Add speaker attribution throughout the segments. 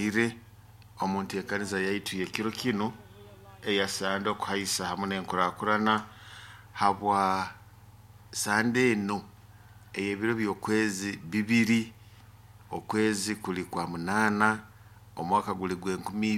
Speaker 1: tubaire omuntu ekaniza yaitu yekiro kino eyasanda okuhaisa hamu n'enkurakurana habwa sande eno eyebiro by'okwezi 2 okwezi kuli kwa 8 omwaka guli gwe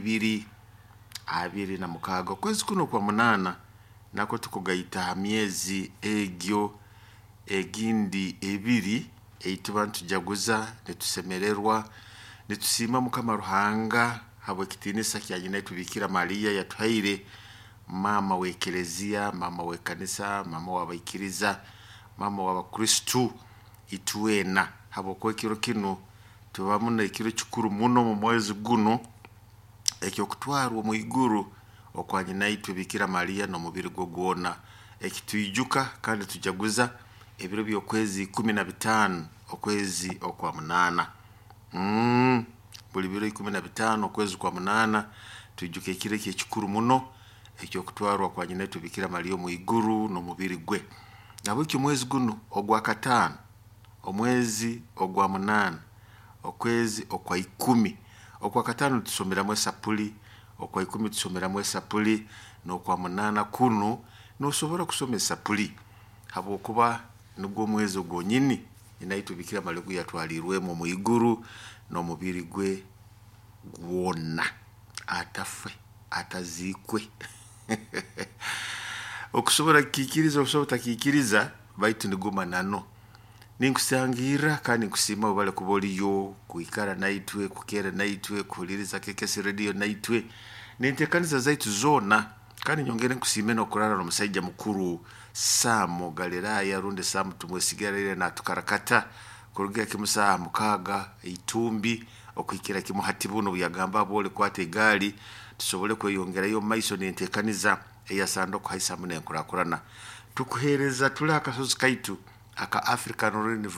Speaker 1: 2026 okwezi kuno kwa 8 nako tukugaita ha myezi egyo egindi 2 eituba ntujaguza netusemererwa netusima Mukama Ruhanga habwe kitinisa kyanyina tubikira Maria yatuhaire mama w'ekelezia, mama w'ekanisa, mama w'abaikiriza, mama w'abakristu ituena habwo ko kiro kino tubamuna ekiro kikuru muno mu mwezi guno ekyo kutwarwa mu iguru okwanyina itubikira Maria no mubiri gwo gwona ekituijuka kandi tujaguza ebiro by'okwezi 15 okwezi okwa 8 buli biro 15 okwezi kwa 8 tuijuka ekiro ekikuru muno ekyo kutwarwa kwa nyina tubikira Maria mu iguru no mubiri gwe nabo kyo mwezi guno ogwa 5 omwezi ogwa 8 okwezi okwa 10 okwa 5 tusomera mu sapuli okwa 10 tusomera mu sapuli no kwa 8 kuno no sobora kusoma sapuli habo kuba nubwo mwezi ogonyini inaitu bikira Maria yatwalirwe mu iguru no mubiri gwe gwona atafe atazikwe okusobora kikiriza okusobora kikiriza baitu nigoma nano ninkusangira kandi nkusima obale kuboliyo kuikara naitwe kukera naitwe kuliriza kekesi radio naitwe nintekaniza zaitu zona kandi nyongere nkusime no kurara no musajja mukuru Samo Galilaya runde Samo tumwesigarire na tukarakata kurugia kimusa mukaga itumbi okuikira kimuhatibuno buyagamba bole kwate gali tusobole kweyongera yo maiso nintekaniza eyasando kuhaisa mune nkurakurana tukuhereza tula akasozi kaitu aka African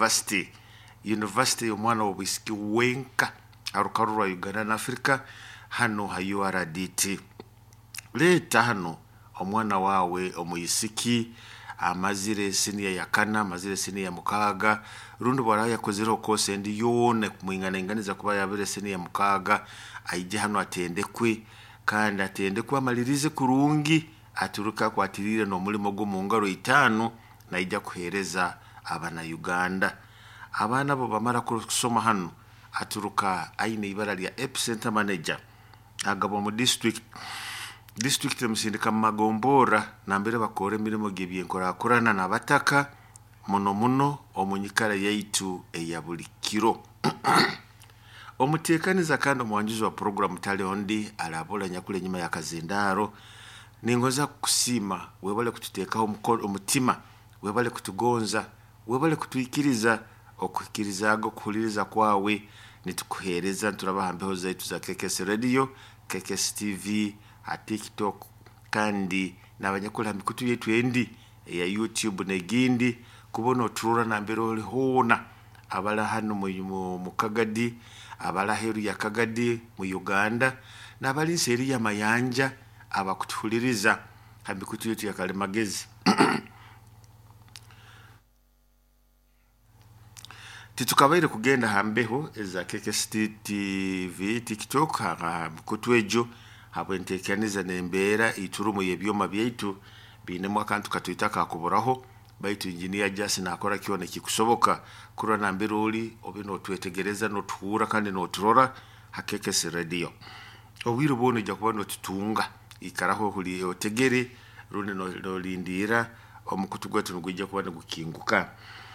Speaker 1: University omwana obwisiki wenka arukarura Uganda na Africa hano hayo RDT leta hano omwana wawe omuyisiki amazire senior yakana amazire senior mukaga rundu bwara yakozero kose ndi yone kumwingana inganiza kuba yabere senior mukaga aije hano atendekwe kandi atendekwa amalirize kurungi aturuka kwatirira no mulimo go mu ngaro 5 na ijja kuhereza abana Uganda abana bo bamara kusoma hano aturuka aine ibara lya epicenter manager agabo mu district musindika Magombora na mbere bakore mirimo gyebyenkurakurana nabataka muno omunyikara yaitu eyabulikiro omutekaniza kandi omwanjuzi wa program taliondi alabola nyakule nyuma ya kazindaro ningoza kusima webale kututekaho umutima webale kutugonza webale kutuikiriza okukirizago kuhuliriza kwawe nitukuhereza turabahambeho zaitu za KKS radio KKS TV a TikTok kandi nabanyakula mikutu yetu endi ya YouTube negindi kubona oturura na mbere oli hona abala hano mu Kagadi abala heru ya Kagadi mu Uganda nabali seri ya mayanja abakutuhuliriza hamikutu yetu ya Kalemagezi titukabaire kugenda hambeho eza KKS TV TikTok mikutu ejo habwentekaniza nembera iturumu yebyoma byaitu binemu akantu katuitaka kuburaho baitu engineer just nakora kione kikusoboka kura na mbere oli obino twetegereza no tuhura kandi no turora hakekese radio owiru bono jya kubano tutunga ikaraho huli otegere rune no lindira omukutu gwetu ngujja kubana gukinguka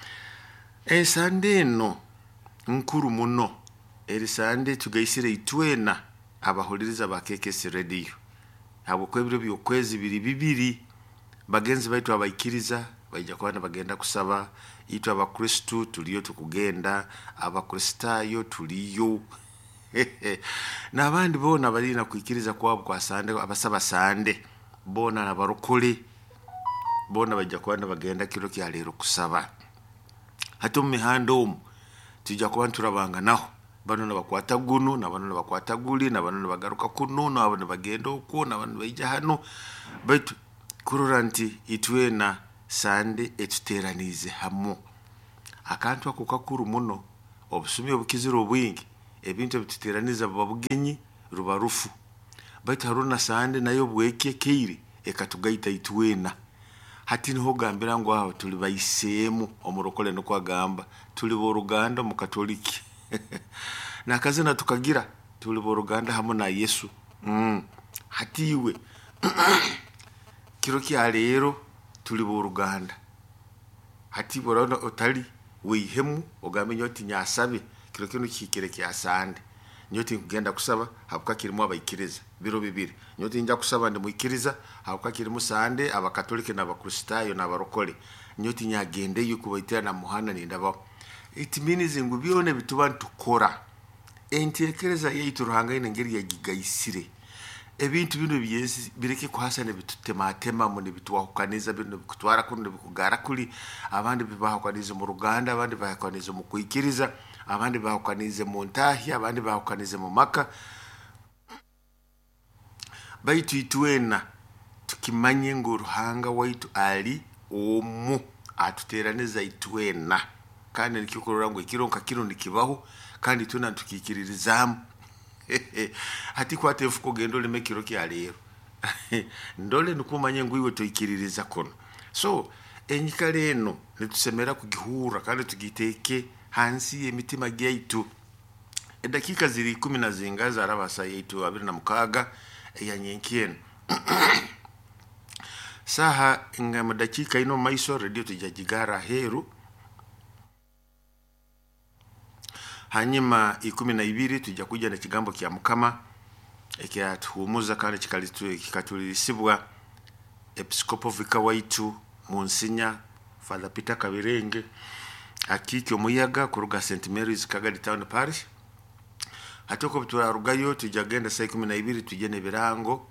Speaker 1: sande no nkuru muno eri sande tugaisire itwena abahuliriza ba KKS radio habo kwebiro byokwezi 2 bagenzi baitu abaikiriza bajja kwana bagenda kusaba itu abakristu tuliyo tukugenda abakristayo tuliyo nabandi bona balina kuikiriza kwabo kwa sande abasaba sande bona nabarokole bona bajja kwana bagenda kiro kyalero kusaba hato mihando tujja kuba turabanga naho bano nabakwata guno nabano nabakwata guli nabano nabagaruka kuno nabano bagenda uko nabano bayija hano baitu kururanti itwena sande etuteranize hamo akantu akukakuru muno obusumi obukiziro obwingi ebintu bituteraniza babugenyi ruba rufu baitu haruna sande nayo bweke keire ekatugaita itwena hati niho gambira ngo aho tuli bayisemu omurokole no kwagamba tuli boruganda mu katoliki nakazina tukagira tuli boruganda hamwe na Yesu hati iwe kiro kya rero tuli boruganda hati borona otali wihemu ogambe nyoti nyasabe kiro kino kikire kya sande nyoti kugenda kusaba habuka kirimo abayikiriza biro bibiri nyoti njya kusaba ndi muikiriza habuka kirimo sande abakatolike n'abakristayo n'abarokole nyoti nyagende yukubaitira na muhana nindaba it means ngo bione bituba ntukora entekereza yaitu ruhanga inengeri ya gigaisire ebintu bino byesi bireke kwasane bitutematema mu nebitwahukaniza bino bikutwara kuno bikugara kuri abandi bibahukaniza mu ruganda abandi bahukaniza mu kuikiriza abandi bahukanize mu ntahi abandi bahukanize mu maka baitu itwena tukimanye ngo ruhanga waitu ali omu atuteraniza itwena kandi nikikorora ngo ikironka kino nikibaho kandi tuna tukikiririzamu hati kwatefu kugendo lemekiro kya lero ndole nukumanye ngo iwe toikiririza kono so enyikale eno nitusemera kugihura kandi tugiteke hansi emitima gyaitu edakika ziri 10 na zingaza arabasa yaitu 26 eyanyenkien saha ngama dakika ino maiso radio tujajigara heru hanyuma 12 tujakuja na kigambo kya mukama ekyatuhumuza kandi kikatulisibwa episkopo vika waitu Monsinya Father Peter Kabirenge akiki omuyaga kuruga St Mary's Kagadi Town Parish atoko bitura rugayo tujagenda saa 12 tujene birango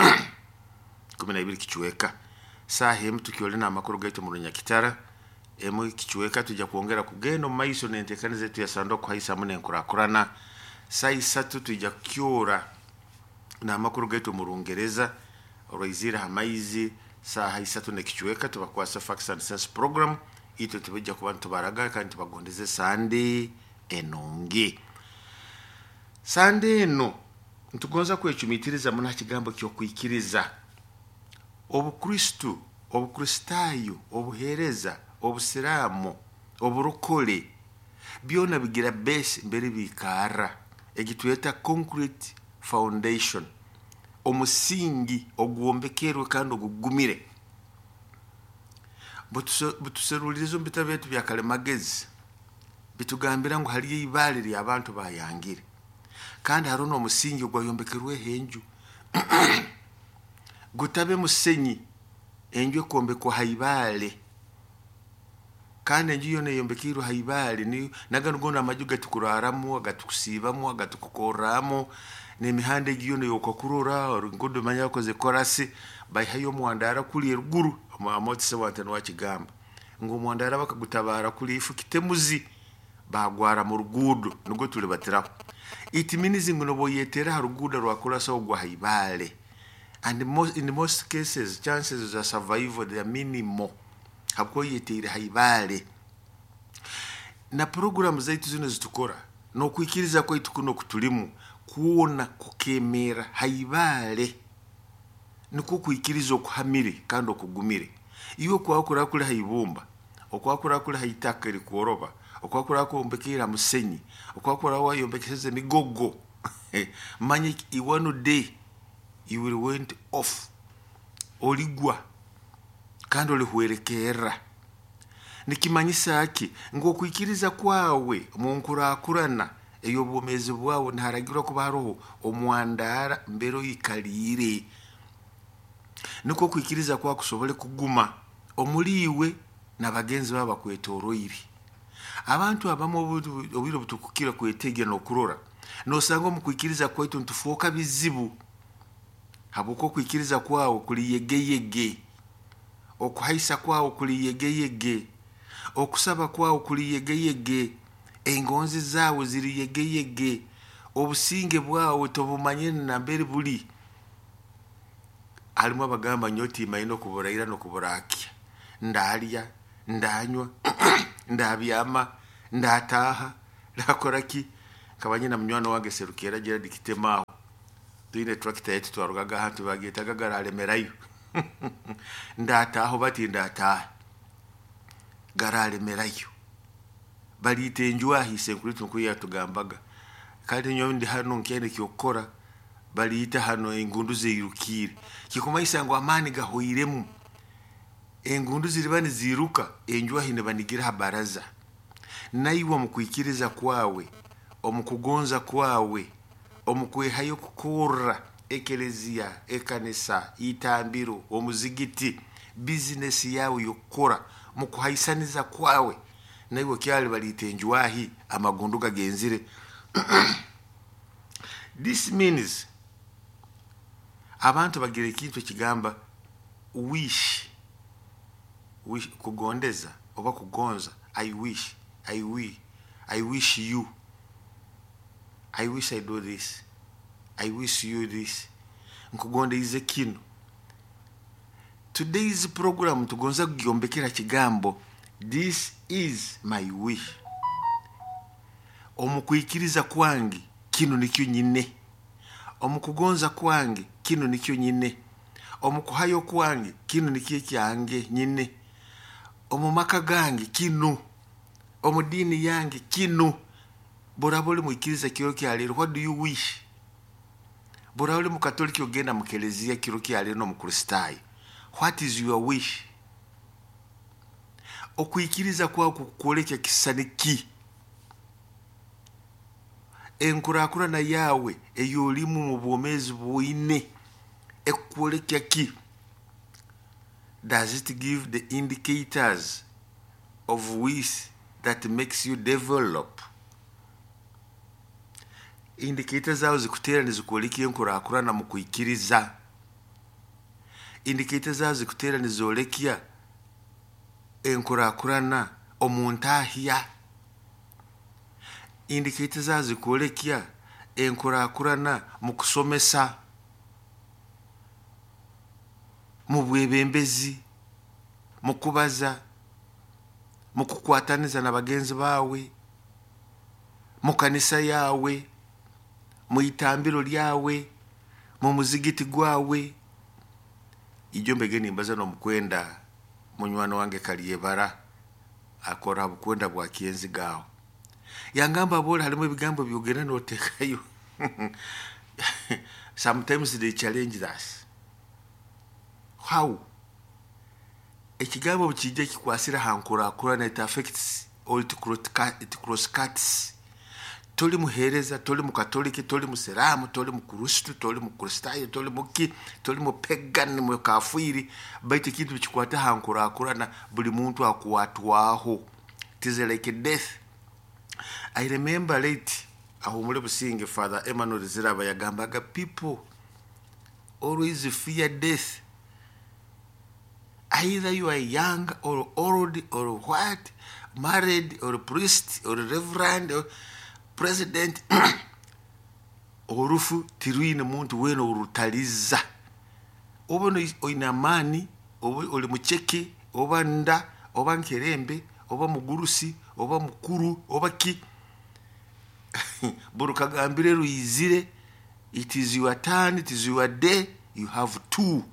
Speaker 1: 12 kichweka saa hemu tukiolena amakuru gaito mu Nyakitara emu kichweka tujja kuongera kugendo maiso nentekane zetu ya sandoko haisa mune nkurakurana saa 3 tujja kyora na amakuru gaito mu Rungereza Roizira hamaizi saa 3 nekichweka tubakwasa Facts and Sense program ito tubijja kubantu baraga kandi tubagondeze Sunday enonge Sunday eno ntugonza kwechumitiriza muna kigambo kyo kuikiriza obukristo obukristayo obuhereza obusiramu oburokole byona bigira base mbere bikara egitweta concrete foundation omusingi ogwombekerwe kandi ogugumire butuserulirizo bitabetu byakale magezi bitugambira ngo hali yibaliri abantu bayangire kandi haruno omusingi ogwayombekerwe henju gutabe musenyi enjwe kombe ko haibale kandi enjyo ne yombekirwe haibale ni naganugona amajuga tukuraramu agatukusibamu agatukukoramo nemihande giyo ne yokokurora ngodo manya koze korasi bai hayo mwandara kuli ruguru amoti se wantano wakigamba ngo mwandara bakagutabara kuli ifu kitemuzi bagwara mu rugudo nugo tule batira it means ngo boyetera harugudo rwakora so gwa haibale and in most cases chances of survival they are minimal habwo yetera haibale na program zaitu zino zitukora no kwikiriza ko itukuno kutulimu kuona kukemera haibale niko kwikirizo kuhamire kandi okugumire iyo kwakura kuri haibumba okwakura kuri haitaka iri kuoroba okwakura ko ombekira musenyi okwakura wa yombekeze migogo manye iwano day you will went off oligwa kandi olihuerekera nikimanyisa aki ngo kwikiriza kwawe munkurakurana eyo bomezi bwawe ntaragirwa kubaroho omwandara mbero yikalire niko kwikiriza kwa kusobole kuguma omuliwe nabagenzi baba kwetoroiri abantu abamo obiro butukukira kwetegera no kurora no sango mu kwikiriza kwaitu ntufoka bizibu habuko kwikiriza kwawo kuli yegeyege okuhaisa kwawo kuli yegeyege okusaba kwawo kuli yegeyege engonzi zawo ziri yegeyege obusinge bwawo tobumanye na mbere buli alimo abagamba nyoti mayino kuboraira no kuborakia ndalya ndanywa ndabyama ndataha ndakoraki kabanyina munywano wange serukera gira dikitemaho tuine tractor yetu twarugaga hantu bagetaga garalemerayo ndataho bati ndataha garalemerayo balitenjwa hise kuri tunkuya tugambaga kandi nyo ndi hano nkene kyokora balita hano engundu zirukire kikoma isango amani gahoiremu engundu ziribani ziruka enjwa hine banigira habaraza naiwo mukwikiriza kwawe omukugonza kwawe omukwehayo kukura ekelezia ekanisa itambiro omuzigiti business yawe yokora mukuhaisaniza kwawe naiwo kyali balitenjwahi amagundu gagenzire this means abantu bagire kintu kigamba wish kugondeza oba kugonza I wish you, I wish I do this, I wish you this. Nkugonda ize kino. Today's program tugonza kugiombekera kigambo this is my wish. Omukwikiriza kwangi kino nikyo nyine. Omukugonza kwangi kino nikyo nyine. Omukuhayo kwangi kino nikyo kyange nyine. Omumaka gangi kino. Omudini yange kino. Borabole muikiriza kiro kyalero. What do you wish? Borabole mukatoliki ogenda mukelezia kiro kyalero no mukristayo. What is your wish? Okuikiriza kwa kukoleka kisaniki. Enkurakura na yawe eyolimu mu bwomezi bwine ekoleka ki? Does it give the indicators of wish that makes you develop? Indicators zao zikutera nizikoleki enkurakura na mukuikiriza. Indicators zao zikutera nizolekia enkurakurana omuntahia. Indicators zao zikolekia enkurakurana mukusomesa mubwebembezi mukubaza mukukwataniza na bagenzi bawe mukanisa yawe muitambiro lyawe mu muzigiti gwawe. Ijo mbegeni mbaza no mukwenda munywano wange kaliyebara akora bukwenda bwa kienzi gawo yangamba bola halimu ebigambo byogera no tekayo. Sometimes they challenge us. How? Ekigambo bukije kikwasira hankura akura na it affects all it cross cuts. Toli muhereza, toli mukatoliki, toli musiramu, toli mukristo, toli mukristayo, toli muki, toli mupagan, mukafiri, baite kintu kikwata hankura akura na buli muntu akuwatwaho. It is like a death. I remember late ahumule businge Father Emmanuel Ziraba yagambaga people always fear death. Either you are young or old or what, married or priest or reverend or president orufu tiruine muntu weno urutaliza obono oina amani oli mucheke oba nda oba nkerembe oba mugurusi oba mukuru oba ki burukagambire ruizire. It is your turn, it is your day, you have two.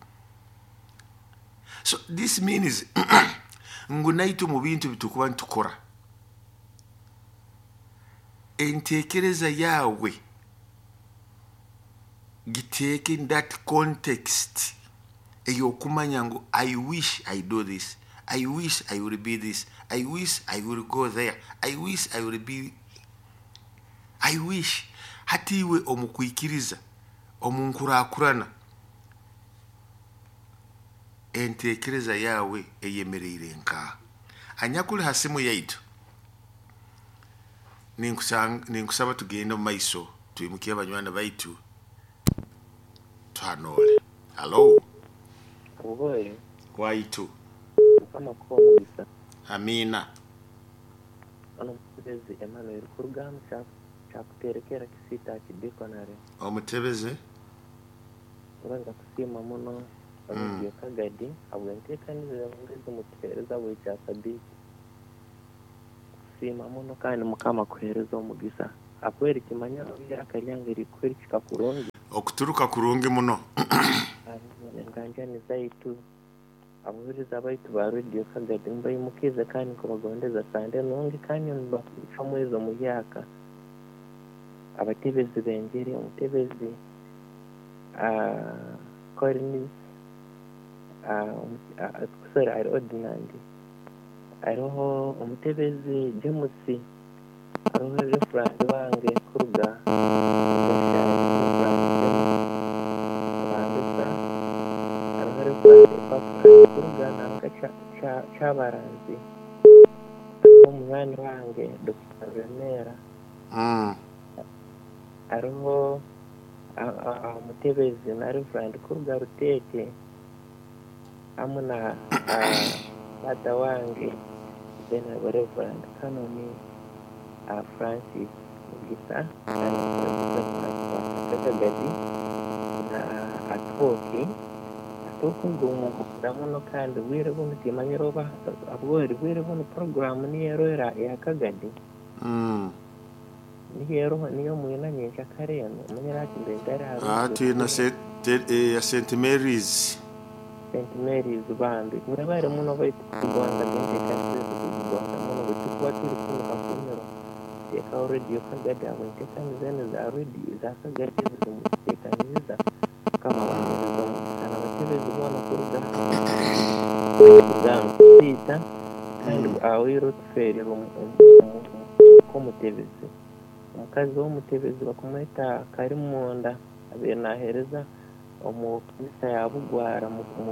Speaker 1: So this means ngunaito mu bintu bitukuba ntukora entekereza yawe giteke in that context eyokumanya ngo I wish I do this, I wish I will be this, I wish I will go there, I wish I will be, I wish. Hatiwe omukwikiriza omunkurakurana entekereza yawe eyemereire nka anyakuli hasimu yaitu ninkusaba tugenda mu maiso tuyimukiye abanywana baitu twanole. Hello
Speaker 2: Oboye
Speaker 1: waitu
Speaker 2: kama komisa
Speaker 1: amina
Speaker 2: ana mutebeze Emmanuel kurugam chakuterekera kisita kidikonare
Speaker 1: omutebeze
Speaker 2: uranga kusima muno abyo kagadi abwentekaniza ngeze mutereza we cyasabiki sima muno kandi mukama kuhereza omugisa akweri kimanya byakalyangiri kweri kikakurungi
Speaker 1: okuturuka kurungi muno
Speaker 2: nganja ni zaitu aburiza baitu ba radio kagadi mbayimukize kandi ko bagondeza sande nongi kandi mbafa mwezo mu yaka abatebezi bengeri umutebezi Cornis sorry ari ordinary ariho umutebezi James ariho reference wange kuruga kuruga nanga chabaranzi umwana wange Dr. Remera ariho umutebezi na reference kuruga Ruteke amuna bada wange then reference kanoni Francis Gisa Kagadi na atoki ngo ndamuno kandi wire buno timanyiro ba abwori wire buno program ni yero ya Kagadi ni yero niyo mwina nyinja kareno munyira ati ndara
Speaker 1: na St Mary's bandi murabare muno baito Rwanda bende kandi Rwanda muno baito kwatiri kuno kafunero yeka already Kagadi abonte kandi zene za already za Kagadi zimuteka kama wanaweza sana batebezi bwana kuruga sita kandi awiro tuferi komutebezi umukazi w'umutebezi bakumwita Karimunda abenahereza omukisa yabugwara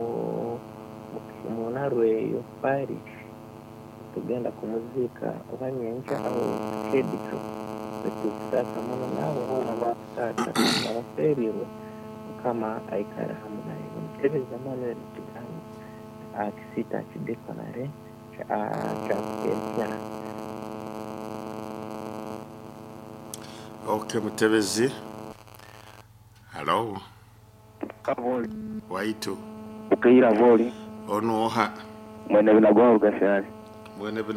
Speaker 1: mu narweyo parish tugenda kumuzika abanyenja abo kediko betusaka muno nabo bakata abaferiwe kama aikara hamna hiyo zamani tukani akisita chidekonare cha kenya. Okay mutebezi hello
Speaker 3: Kavoli
Speaker 1: waitu
Speaker 3: ukaira voli
Speaker 1: ono ha
Speaker 3: mwene binagwa ugashari
Speaker 1: mwene